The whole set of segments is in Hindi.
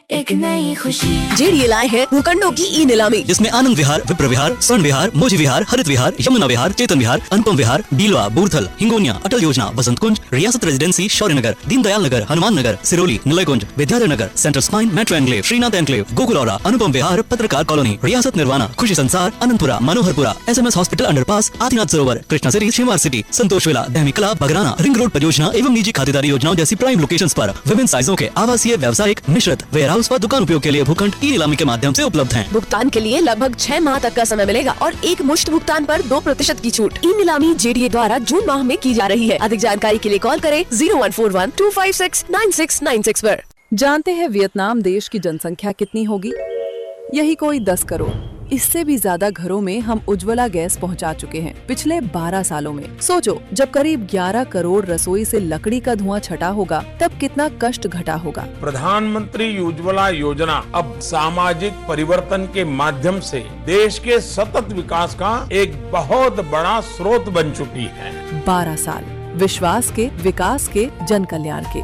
एक नई खुशी। जेडीए लाए हैं भूखंडों की ई नीलामी, जिसमें आनंद विहार, विप्र विहार, स्वर्ण विहार, मोजी विहार, हरित विहार, यमुना विहार, चेतन विहार, अनुपम विहार, डीलवा, बूर्थल, हिंगोनिया, अटल योजना, बसंत कुंज, रियासत रेजिडेंसी, शौर्य नगर, दीनदयाल नगर, हनुमान नगर, सिरोली, निलय कुंज, विद्यालय नगर, central spine, metro enclave, Srinath enclave, गोकुलौरा, अनुपम विहार, पत्रकार कॉलोनी, रियासत निर्वाणा, खुशी संसार, Ananthapura, Manoharpura, SMS hospital underpass, Adinath सरोवर, कृष्णा सिटी, शिमवार सिटी, संतोष विला, दहमी कला, बगराना, रिंग रोड परियोजना एवं निजी खातेदारी योजनाओं जैसी प्राइम लोकेशंस पर विभिन्न साइजों के आवासीय, व्यावसायिक, मिश्रित, वेयर हाउस व दुकान उपयोग के लिए भूखंड ई नीलामी के माध्यम से उपलब्ध हैं। भुगतान के लिए लगभग 6 माह तक का समय मिलेगा और एक मुश्त भुगतान पर 2% की छूट। ई नीलामी जेडीए द्वारा जून माह में की जा रही है। अधिक जानकारी के लिए कॉल करें 0141-256-9696 पर। जानते हैं वियतनाम देश की जनसंख्या कितनी होगी? यही कोई 10 करोड़। इससे भी ज्यादा घरों में हम उज्ज्वला गैस पहुंचा चुके हैं पिछले 12 सालों में। सोचो, जब करीब 11 करोड़ रसोई से लकड़ी का धुआं छटा होगा तब कितना कष्ट घटा होगा। प्रधानमंत्री उज्ज्वला योजना अब सामाजिक परिवर्तन के माध्यम से देश के सतत विकास का एक बहुत बड़ा स्रोत बन चुकी है। 12 साल विश्वास के, विकास के, जन कल्याण के।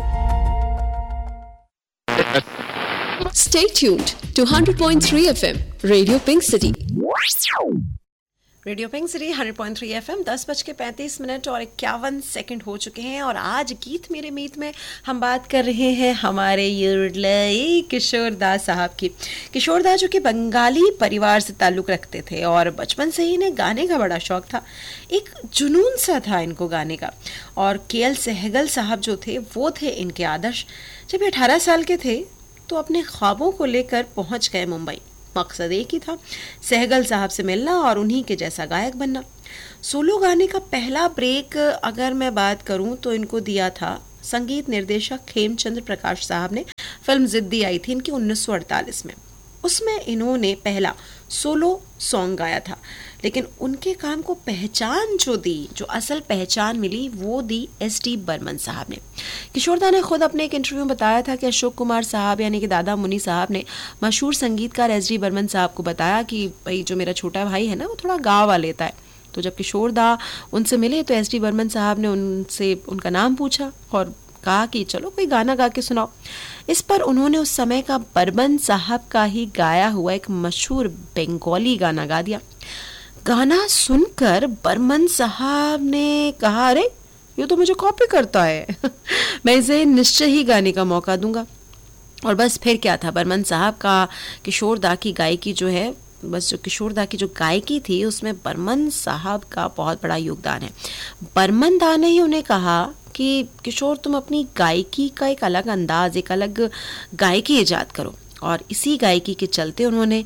Stay tuned to 100.3 FM, Radio Pink City. Radio pink city 100.3 FM 10:35 और 51 हो चुके हैं और आज गीत मेरे मीत में हम बात कर रहे हैं हमारे युडलई किशोर दा साहब की। किशोर दा जो कि बंगाली परिवार से ताल्लुक़ रखते थे और बचपन से ही इन्हें गाने का बड़ा शौक था, एक जुनून सा था इनको गाने का। और KL सहगल साहब जो थे वो थे इनके आदर्श। जब ये 18 साल के थे तो अपने ख्वाबों को लेकर पहुंच गए मुंबई। मकसद एक ही था, सहगल साहब से मिलना और उन्हीं के जैसा गायक बनना। सोलो गाने का पहला ब्रेक अगर मैं बात करूं तो इनको दिया था संगीत निर्देशक खेमचंद्र प्रकाश साहब ने। फिल्म जिद्दी आई थी इनकी 1948 में। उसमें इन्होंने पहला सोलो सॉन्ग गाया था, लेकिन उनके काम को पहचान जो दी, जो असल पहचान मिली, वो दी SD बर्मन साहब ने। किशोरदा ने खुद अपने एक इंटरव्यू में बताया था कि अशोक कुमार साहब यानी कि दादा मुनि साहब ने मशहूर संगीतकार SD बर्मन साहब को बताया कि भाई जो मेरा छोटा भाई है ना वो थोड़ा गावा लेता है। तो जब किशोरदा उनसे मिले तो SD बर्मन साहब ने उनसे उनका नाम पूछा और कहा कि चलो कोई गाना गा के सुनाओ। इस पर उन्होंने उस समय का बर्मन साहब का ही गाया हुआ एक मशहूर बंगाली गाना गा दिया। गाना सुनकर बर्मन साहब ने कहा, अरे ये तो मुझे कॉपी करता है मैं इसे निश्चय ही गाने का मौका दूंगा। और बस फिर क्या था, बर्मन साहब का किशोरदा की गायकी जो है, बस जो किशोरदा की जो गायकी थी उसमें बर्मन साहब का बहुत बड़ा योगदान है। बर्मन दा ने ही उन्हें कहा कि किशोर तुम अपनी गायकी का एक अलग अंदाज, एक अलग गायकी ईजाद करो। और इसी गायकी के चलते उन्होंने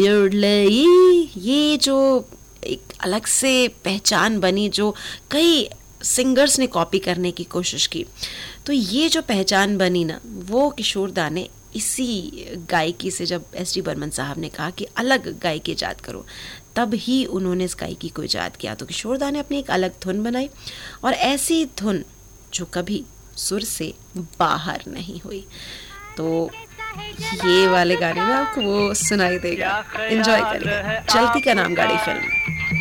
ये जो एक अलग से पहचान बनी, जो कई सिंगर्स ने कॉपी करने की कोशिश की, तो ये जो पहचान बनी ना, वो किशोरदा ने इसी गायकी से, जब SD बर्मन साहब ने कहा कि अलग गायकी ईजाद करो, तब ही उन्होंने इस गायकी को ईजाद किया। तो किशोरदा ने अपनी एक अलग धुन बनाई और ऐसी धुन जो कभी सुर से बाहर नहीं हुई। तो ये वाले गाने में आपको वो सुनाई देगा, एंजॉय करिए। चलती का नाम गाड़ी फिल्म।